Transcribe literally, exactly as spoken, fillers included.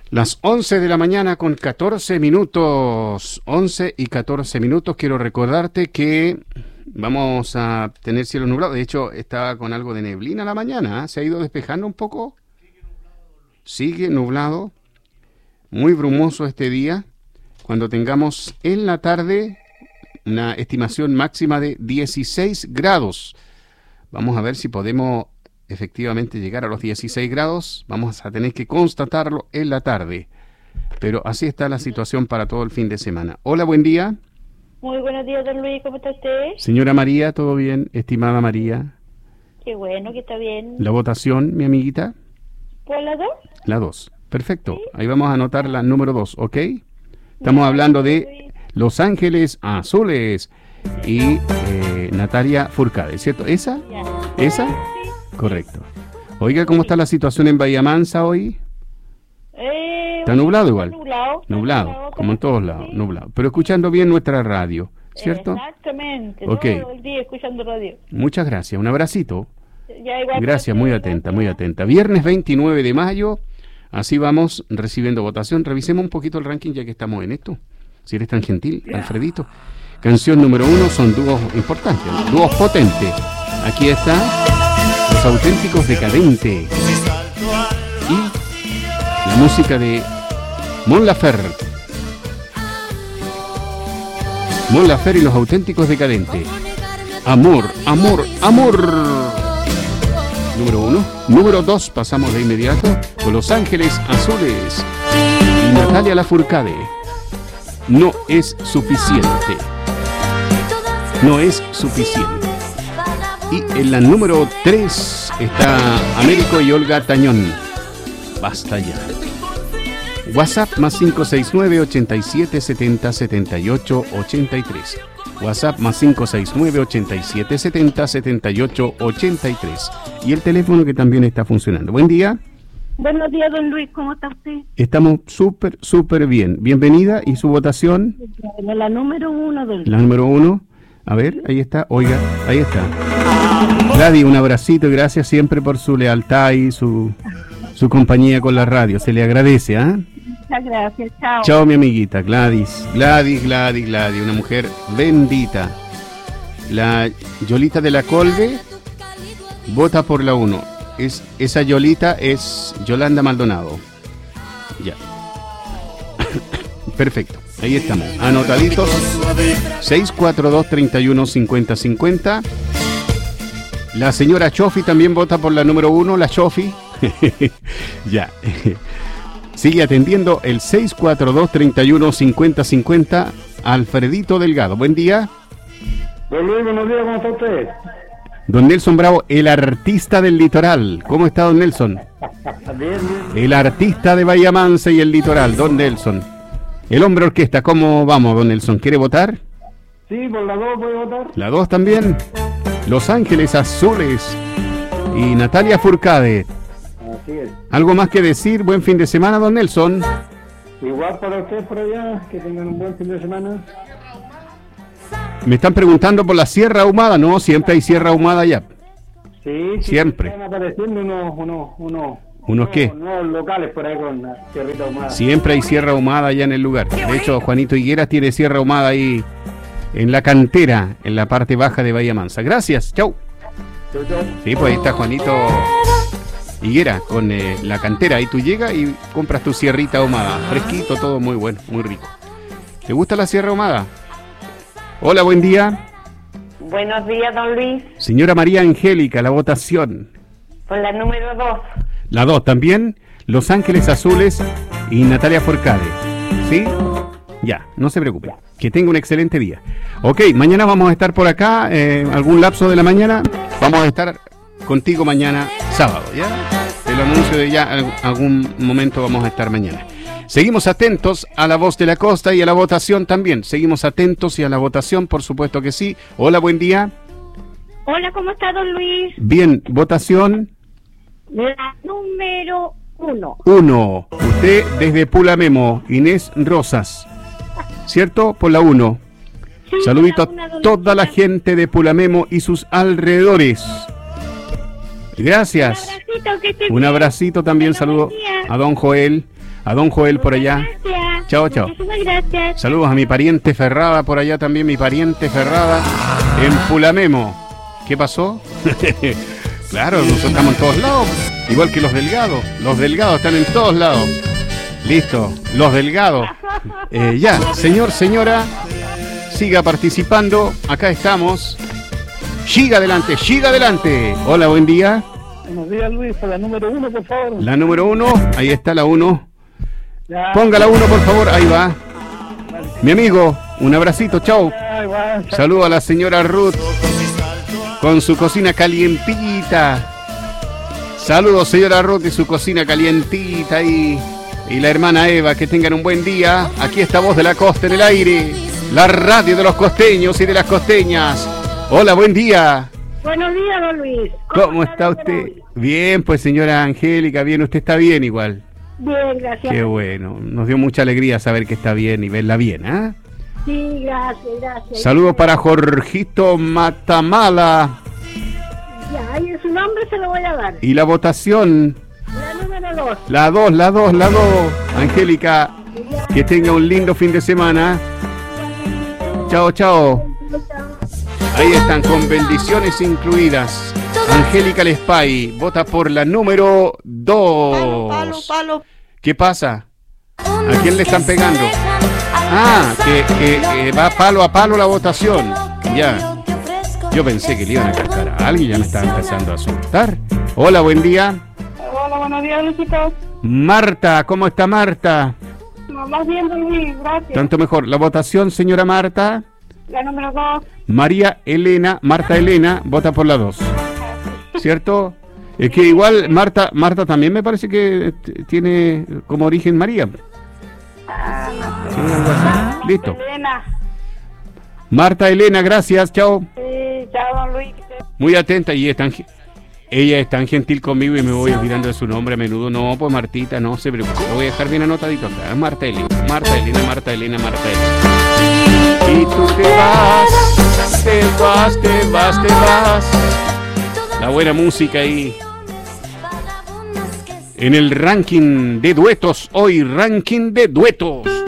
Las once de la mañana con catorce minutos. once y catorce minutos. Quiero recordarte que vamos a tener cielo nublado. De hecho, estaba con algo de neblina la mañana. ¿eh? Se ha ido despejando un poco. Sigue nublado. Muy brumoso este día. Cuando tengamos en la tarde una estimación máxima de dieciséis grados. Vamos a ver si podemos efectivamente llegar a los dieciséis grados. Vamos a tener que constatarlo en la tarde. Pero así está la situación para todo el fin de semana. Hola, buen día. Muy buenos días, don Luis. ¿Cómo está usted? Señora María, ¿todo bien? Estimada María. Qué bueno que está bien. La votación, mi amiguita. ¿Por la dos? La dos. Perfecto. ¿Sí? Ahí vamos a anotar la número dos, ¿ok? Estamos hablando de Los Ángeles Azules y eh, Natalia Furcade, ¿cierto? ¿Esa? Ya. ¿Esa? Sí. Correcto. Oiga, ¿cómo está la situación en Bahía Mansa hoy? Eh, Está nublado igual. Nublado. Nublado, nublado como en todos lados, sí. nublado. Pero escuchando bien nuestra radio, ¿cierto? Exactamente. Ok. Todo el día escuchando radio. Muchas gracias. Un abracito. Ya, igual Gracias, para muy usted, atenta, gracias. muy atenta. Viernes veintinueve de mayo, así vamos recibiendo votación. Revisemos un poquito el ranking ya que estamos en esto. Si eres tan gentil, Alfredito. Canción número uno son dúos importantes, dúos potentes. Aquí está Los Auténticos Decadentes y la música de Mon Laferte. Mon Laferte y Los Auténticos Decadentes. Amor, amor, amor. Número uno. Número dos, pasamos de inmediato con Los Ángeles Azules y Natalia Lafourcade. No es suficiente. No es suficiente. Y en la número tres está Américo y Olga Tañón. Basta ya. WhatsApp más cinco seis nueve, ochenta y siete, setenta, setenta y ocho, ochenta y tres. WhatsApp más cinco seis nueve, ochenta y siete, setenta, setenta y ocho, ochenta y tres. Y el teléfono que también está funcionando. Buen día. Buenos días, don Luis. ¿Cómo está usted? Estamos súper, súper bien. Bienvenida. ¿Y su votación? La, la número uno, don Luis. La número uno. A ver, ahí está. Oiga, ahí está. Gladys, un abracito y gracias siempre por su lealtad y su, su compañía con la radio. Se le agradece, ¿ah? ¿eh? Muchas gracias. Chao. Chao, mi amiguita. Gladys, Gladys, Gladys, Gladys. Una mujer bendita. La Yolita de la Colbe vota por la uno. Es, esa Yolita es Yolanda Maldonado. Ya. Perfecto. Ahí estamos. Anotaditos. seis cuatro dos, tres uno, cinco cero cinco cero. La señora Chofi también vota por la número uno. La Chofi. Ya. Sigue atendiendo el seis cuatro dos, tres uno, cinco cero cinco cero. Alfredito Delgado. Buen día. Don Luis, buenos días. ¿Cómo está usted? Don Nelson Bravo, el artista del litoral. ¿Cómo está, don Nelson? Bien, bien. El artista de Bahía Mansa y el litoral, don Nelson. El hombre orquesta, ¿cómo vamos, don Nelson? ¿Quiere votar? Sí, por la dos voy a votar. La dos también. Los Ángeles Azules y Natalia Furcade. Así es. ¿Algo más que decir? Buen fin de semana, don Nelson. Igual para usted por allá, que tengan un buen fin de semana. Me están preguntando por la Sierra Ahumada. No, siempre hay Sierra Ahumada allá. Sí, sí. Siempre. Están apareciendo unos, unos, unos, ¿Unos qué? Nuevos locales por ahí con la Sierrita Ahumada. Siempre hay Sierra Ahumada allá en el lugar. De hecho, Juanito Higueras tiene Sierra Ahumada ahí en la cantera, en la parte baja de Bahía Mansa. Gracias, chau. Chau, chau. Sí, pues ahí está Juanito Higuera con eh, la cantera. Ahí tú llegas y compras tu sierrita ahumada. Fresquito, todo muy bueno, muy rico. ¿Te gusta la Sierra Ahumada? Hola, buen día. Buenos días, don Luis. Señora María Angélica, la votación. Por la número dos. La dos también, Los Ángeles Azules y Natalia Furcade. ¿Sí? Ya, no se preocupe. Que tenga un excelente día. Ok, mañana vamos a estar por acá, eh, algún lapso de la mañana. Vamos a estar contigo mañana sábado, ¿ya? Te lo anuncio de ya, algún momento vamos a estar mañana. Seguimos atentos a La Voz de la Costa y a la votación también. Seguimos atentos y a la votación, por supuesto que sí. Hola, buen día. Hola, ¿cómo está, don Luis? Bien, votación La número uno. uno. Usted desde Pulamemo, Inés Rosas. ¿Cierto? Por la uno. Sí, Saludito por la una, a don toda la Luis. gente de Pulamemo y sus alrededores. Gracias. Un abracito, que esté Un bien. abracito también, Bueno, saludo buen día. a don Joel, A don Joel por allá. Gracias. Chao, chao. Muchísimas gracias. Saludos a mi pariente Ferrada por allá también, mi pariente Ferrada en Pulamemo. ¿Qué pasó? Claro, nosotros estamos en todos lados, igual que los delgados. Los delgados están en todos lados. Listo, los delgados. Eh, ya, señor, señora, siga participando. Acá estamos. Siga adelante, siga adelante. Hola, buen día. Buenos días, Luis, por la número uno, por favor. La número uno, ahí está la uno. Ya. Ponga la uno, por favor, ahí va. Mi amigo, un abracito, chao. Ya, igual, chao. Saludo a la señora Ruth con su cocina calientita. Saludos, señora Ruth, y su cocina calientita y, y la hermana Eva, que tengan un buen día. Aquí está Voz de la Costa en el aire, la radio de los costeños y de las costeñas. Hola, buen día. Buenos días, don Luis. ¿Cómo está usted? Bien, pues señora Angélica, bien, usted está bien igual. Bien, gracias. Qué bueno, nos dio mucha alegría saber que está bien y verla bien, ¿ah? ¿eh? Sí, gracias, gracias. Saludos para Jorgito Matamala. Ya, y su nombre se lo voy a dar. Y la votación, La número dos. la dos, la dos, la dos. Angélica, que tenga un lindo fin de semana. Chao, chao. Ahí están, con bendiciones incluidas. Angélica Lespay vota por la número dos. Palo, palo, ¿Qué pasa? ¿A quién le están pegando? Ah, que, que, que va palo a palo la votación. Ya. Yo pensé que le iban a cascar a alguien, ya me estaba empezando a asustar. Hola, buen día. Hola, buenos días, Luisito. Marta, ¿cómo está Marta? Más bien, don Luis, gracias. Tanto mejor. La votación, señora Marta. La número dos. María Elena, Marta Elena, vota por la dos. ¿Cierto? Es que igual Marta, Marta también me parece que t- tiene como origen María. Sí, algo así. Listo. Elena. Marta Elena, gracias, chao. Sí, chao, don Luis. Muy atenta y es tan, ge- ella es tan gentil conmigo y me voy olvidando de su nombre a menudo. No, pues Martita, no se preocupe, lo voy a dejar bien anotadito acá. Marta Elena, Marta Elena, Marta Elena, Marta Elena. Y tú te vas, te vas, te vas, te vas. La buena música ahí. En el ranking de duetos, hoy ranking de duetos.